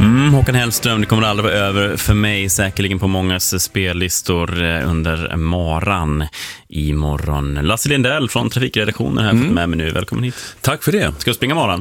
Håkan Hellström, det kommer aldrig vara över för mig, säkerligen på mångas spellistor under maran imorgon. Lasse Lindell från Trafikredaktionen här fått med mig nu. Välkommen hit. Tack för det. Ska du springa maran?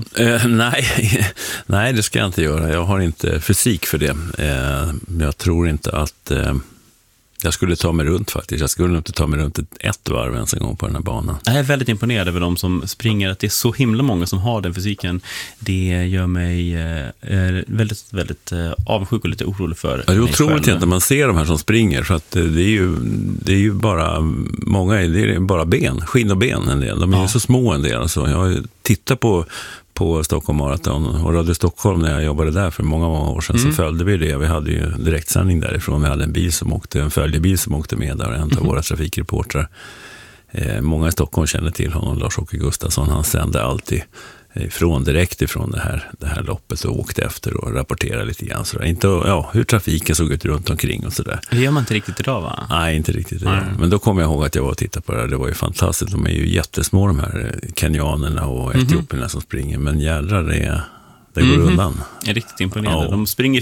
Nej, det ska jag inte göra. Jag har inte fysik för det. Jag tror inte att jag skulle ta mig runt faktiskt. Jag skulle inte ta mig runt ett varv ens en gång på den här banan. Jag är väldigt imponerad över de som springer. Att det är så himla många som har den fysiken. Det gör mig väldigt, väldigt avundsjuk och lite orolig för. Det är otroligt inte man ser de här som springer. För att det är ju bara många, det är bara ben, skinn och ben en del. De är ju så små en del. Alltså, jag tittar på Stockholm Marathon och Radio Stockholm när jag jobbade där för många år sedan, så följde vi det. Vi hade ju direktsändning därifrån. Vi hade en följebil som åkte med där, en av våra trafikreportrar. Många i Stockholm kände till honom, Lars-Åke Gustafsson. Han sände alltid direkt ifrån det här loppet och åkte efter och rapporterade lite grann. Så inte, hur trafiken såg ut runt omkring och sådär. Det gör man inte riktigt idag, va? Nej, inte riktigt idag. Men då kommer jag ihåg att jag var och tittade på det här. Det var ju fantastiskt. De är ju jättesmå, de här kenyanerna och etiopierna som springer. Men jädrar, det går undan. Jag är riktigt imponerad. Ja. De springer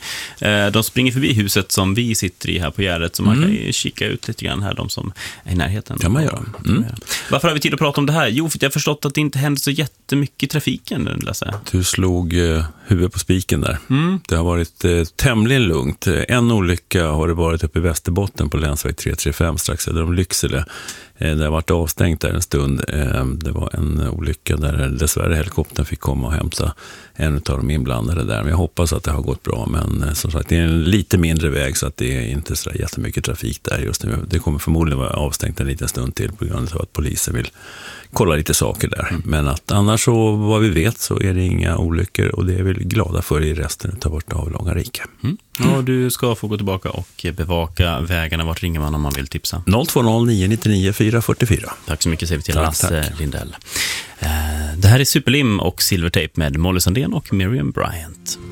förbi huset som vi sitter i här på Gärdet, så man kan kika ut lite grann här, de som är i närheten. Kan man göra. Varför har vi tid att prata om det här? Jo, för jag har förstått att det inte händer så jättemycket i trafiken, Lasse. Du slog huvudet på spiken där. Det har varit tämligen lugnt. En olycka har det varit uppe i Västerbotten på länsväg 335 strax söder om Lycksele. Det har varit avstängt där en stund. Det var en olycka där dessvärre helikoptern fick komma och hämta en av de inblandade där. Men jag hoppas att det har gått bra. Men som sagt, det är en lite mindre väg, så att det är inte så jättemycket trafik där just nu. Det kommer förmodligen vara avstängt en liten stund till på grund av att polisen vill kolla lite saker där. Men att annars så, vad vi vet, så är det inga olyckor, och det är vi glada för i resten av vårt avlånga rike. Ja, du ska få gå tillbaka och bevaka vägarna. Vart ringer man om man vill tipsa? 020 999 444. Tack så mycket säger vi till Lasse Lindell. Det här är Superlim och Silvertape med Molly Sandén och Miriam Bryant.